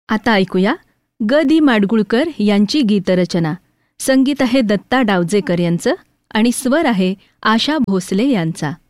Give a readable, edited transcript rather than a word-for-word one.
आता ऐकूया ग दी माडगुळकर यांची गीतरचना. संगीत आहे दत्ता डावजेकर यांचं आणि स्वर आहे आशा भोसले यांचा.